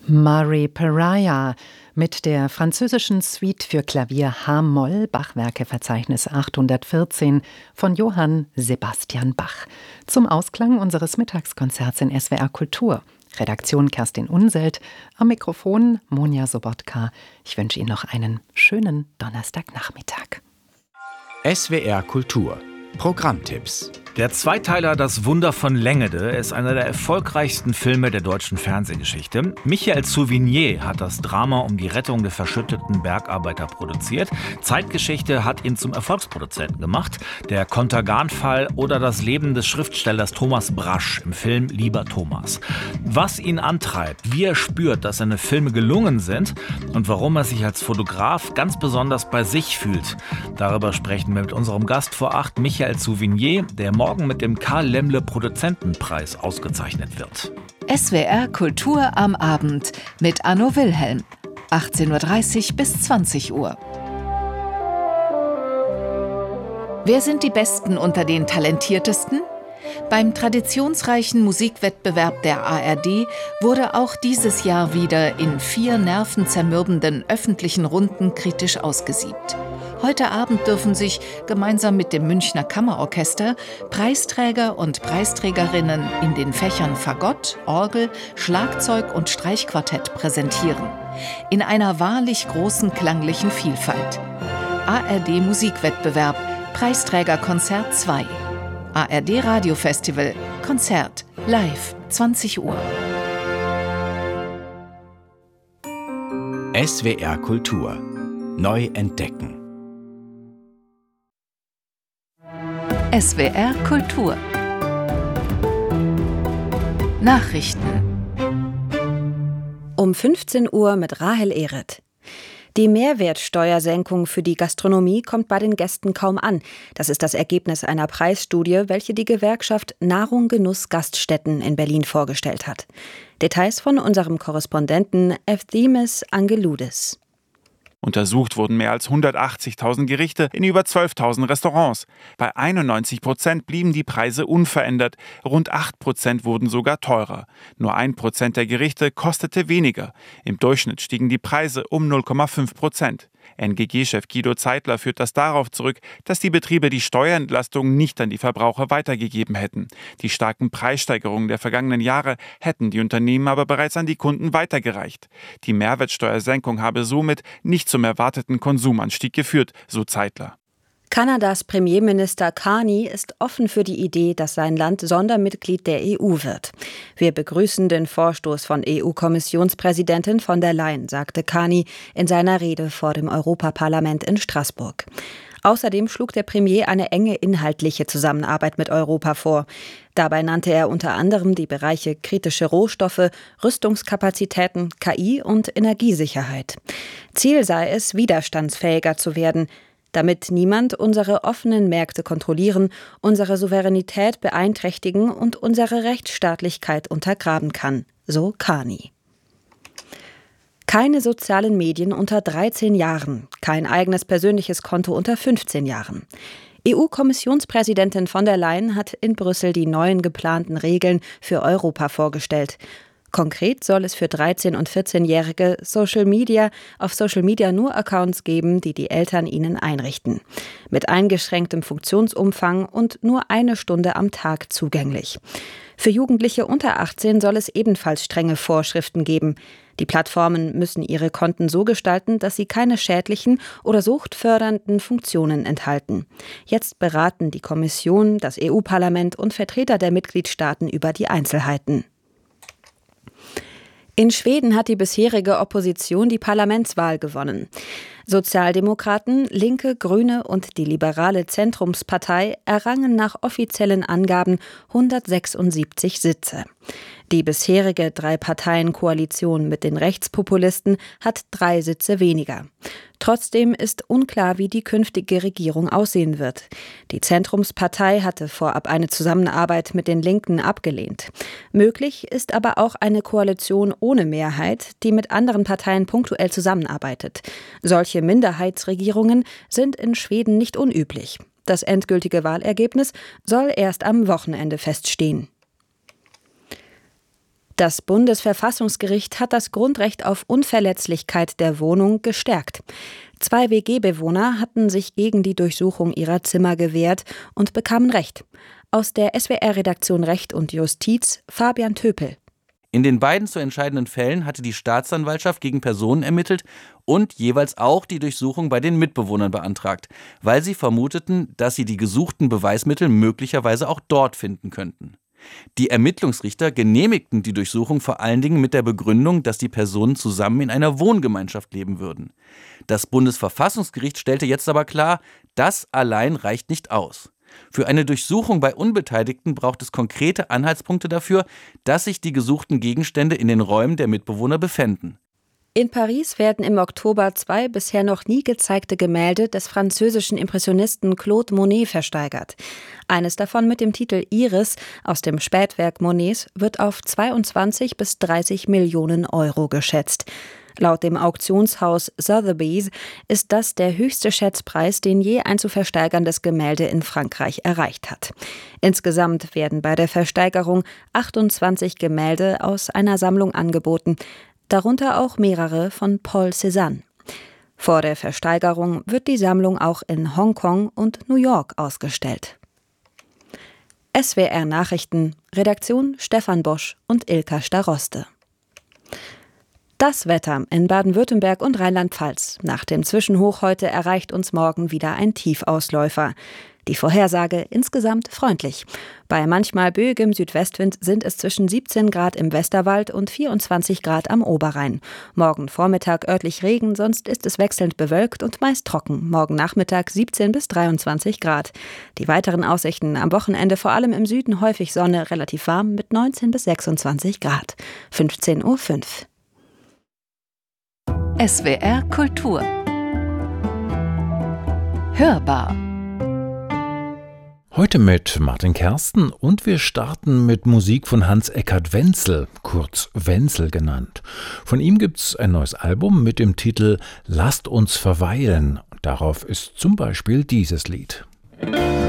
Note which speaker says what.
Speaker 1: Marie Pariah mit der französischen Suite für Klavier H-Moll, Bachwerkeverzeichnis 814 von Johann Sebastian Bach. Zum Ausklang unseres Mittagskonzerts in SWR Kultur. Redaktion Kerstin Unselt, am Mikrofon Monja Sobotka. Ich wünsche Ihnen noch einen schönen Donnerstagnachmittag.
Speaker 2: SWR Kultur. Programmtipps.
Speaker 3: Der Zweiteiler Das Wunder von Längede ist einer der erfolgreichsten Filme der deutschen Fernsehgeschichte. Michael Souvignier hat das Drama um die Rettung der verschütteten Bergarbeiter produziert. Zeitgeschichte hat ihn zum Erfolgsproduzenten gemacht. Der Contergan-Fall oder das Leben des Schriftstellers Thomas Brasch im Film Lieber Thomas. Was ihn antreibt, wie er spürt, dass seine Filme gelungen sind und warum er sich als Fotograf ganz besonders bei sich fühlt. Darüber sprechen wir mit unserem Gast vor 8, Michael Souvignier, der morgen mit dem Karl Laemmle Produzentenpreis ausgezeichnet wird.
Speaker 4: SWR Kultur am Abend mit Anno Wilhelm. 18:30 bis 20 Uhr. Wer sind die Besten unter den Talentiertesten? Beim traditionsreichen Musikwettbewerb der ARD wurde auch dieses Jahr wieder in 4 nervenzermürbenden öffentlichen Runden kritisch ausgesiebt. Heute Abend dürfen sich gemeinsam mit dem Münchner Kammerorchester Preisträger und Preisträgerinnen in den Fächern Fagott, Orgel, Schlagzeug und Streichquartett präsentieren. In einer wahrlich großen klanglichen Vielfalt. ARD Musikwettbewerb, Preisträgerkonzert 2. ARD Radiofestival, Konzert, live, 20 Uhr.
Speaker 2: SWR Kultur. Neu entdecken.
Speaker 4: SWR Kultur. Nachrichten.
Speaker 5: Um 15 Uhr mit Rahel Ehret. Die Mehrwertsteuersenkung für die Gastronomie kommt bei den Gästen kaum an. Das ist das Ergebnis einer Preisstudie, welche die Gewerkschaft Nahrung Genuss Gaststätten in Berlin vorgestellt hat. Details von unserem Korrespondenten Efthimis Angeloudis.
Speaker 6: Untersucht wurden mehr als 180.000 Gerichte in über 12.000 Restaurants. Bei 91% blieben die Preise unverändert. Rund 8% wurden sogar teurer. Nur 1% der Gerichte kostete weniger. Im Durchschnitt stiegen die Preise um 0,5%. NGG-Chef Guido Zeitler führt das darauf zurück, dass die Betriebe die Steuerentlastung nicht an die Verbraucher weitergegeben hätten. Die starken Preissteigerungen der vergangenen Jahre hätten die Unternehmen aber bereits an die Kunden weitergereicht. Die Mehrwertsteuersenkung habe somit nicht zum erwarteten Konsumanstieg geführt, so Zeitler.
Speaker 5: Kanadas Premierminister Carney ist offen für die Idee, dass sein Land Sondermitglied der EU wird. Wir begrüßen den Vorstoß von EU-Kommissionspräsidentin von der Leyen, sagte Carney in seiner Rede vor dem Europaparlament in Straßburg. Außerdem schlug der Premier eine enge inhaltliche Zusammenarbeit mit Europa vor. Dabei nannte er unter anderem die Bereiche kritische Rohstoffe, Rüstungskapazitäten, KI und Energiesicherheit. Ziel sei es, widerstandsfähiger zu werden, damit niemand unsere offenen Märkte kontrollieren, unsere Souveränität beeinträchtigen und unsere Rechtsstaatlichkeit untergraben kann, so Carney. Keine sozialen Medien unter 13 Jahren, kein eigenes persönliches Konto unter 15 Jahren. EU-Kommissionspräsidentin von der Leyen hat in Brüssel die neuen geplanten Regeln für Europa vorgestellt. Konkret soll es für 13- und 14-Jährige auf Social Media nur Accounts geben, die die Eltern ihnen einrichten. Mit eingeschränktem Funktionsumfang und nur 1 Stunde am Tag zugänglich. Für Jugendliche unter 18 soll es ebenfalls strenge Vorschriften geben. Die Plattformen müssen ihre Konten so gestalten, dass sie keine schädlichen oder suchtfördernden Funktionen enthalten. Jetzt beraten die Kommission, das EU-Parlament und Vertreter der Mitgliedstaaten über die Einzelheiten. In Schweden hat die bisherige Opposition die Parlamentswahl gewonnen. Sozialdemokraten, Linke, Grüne und die liberale Zentrumspartei errangen nach offiziellen Angaben 176 Sitze. Die bisherige 3-Parteien-Koalition mit den Rechtspopulisten hat 3 Sitze weniger. Trotzdem ist unklar, wie die künftige Regierung aussehen wird. Die Zentrumspartei hatte vorab eine Zusammenarbeit mit den Linken abgelehnt. Möglich ist aber auch eine Koalition ohne Mehrheit, die mit anderen Parteien punktuell zusammenarbeitet. Solche Minderheitsregierungen sind in Schweden nicht unüblich. Das endgültige Wahlergebnis soll erst am Wochenende feststehen. Das Bundesverfassungsgericht hat das Grundrecht auf Unverletzlichkeit der Wohnung gestärkt. 2 WG-Bewohner hatten sich gegen die Durchsuchung ihrer Zimmer gewehrt und bekamen Recht. Aus der SWR-Redaktion Recht und Justiz, Fabian Töpel.
Speaker 7: In den beiden zu entscheidenden Fällen hatte die Staatsanwaltschaft gegen Personen ermittelt und jeweils auch die Durchsuchung bei den Mitbewohnern beantragt, weil sie vermuteten, dass sie die gesuchten Beweismittel möglicherweise auch dort finden könnten. Die Ermittlungsrichter genehmigten die Durchsuchung vor allen Dingen mit der Begründung, dass die Personen zusammen in einer Wohngemeinschaft leben würden. Das Bundesverfassungsgericht stellte jetzt aber klar, das allein reicht nicht aus. Für eine Durchsuchung bei Unbeteiligten braucht es konkrete Anhaltspunkte dafür, dass sich die gesuchten Gegenstände in den Räumen der Mitbewohner befänden.
Speaker 5: In Paris werden im Oktober 2 bisher noch nie gezeigte Gemälde des französischen Impressionisten Claude Monet versteigert. Eines davon mit dem Titel Iris aus dem Spätwerk Monets wird auf 22 bis 30 Millionen Euro geschätzt. Laut dem Auktionshaus Sotheby's ist das der höchste Schätzpreis, den je ein zu versteigerndes Gemälde in Frankreich erreicht hat. Insgesamt werden bei der Versteigerung 28 Gemälde aus einer Sammlung angeboten, darunter auch mehrere von Paul Cézanne. Vor der Versteigerung wird die Sammlung auch in Hongkong und New York ausgestellt. SWR Nachrichten, Redaktion Stefan Bosch und Ilka Staroste. Das Wetter in Baden-Württemberg und Rheinland-Pfalz. Nach dem Zwischenhoch heute erreicht uns morgen wieder ein Tiefausläufer. Die Vorhersage insgesamt freundlich. Bei manchmal böigem Südwestwind sind es zwischen 17 Grad im Westerwald und 24 Grad am Oberrhein. Morgen Vormittag örtlich Regen, sonst ist es wechselnd bewölkt und meist trocken. Morgen Nachmittag 17 bis 23 Grad. Die weiteren Aussichten am Wochenende vor allem im Süden häufig Sonne, relativ warm mit 19 bis 26 Grad. 15:05 Uhr.
Speaker 4: SWR Kultur. Hörbar.
Speaker 8: Heute mit Martin Kersten und wir starten mit Musik von Hans-Eckart Wenzel, kurz Wenzel genannt. Von ihm gibt's ein neues Album mit dem Titel Lasst uns verweilen. Darauf ist zum Beispiel dieses Lied.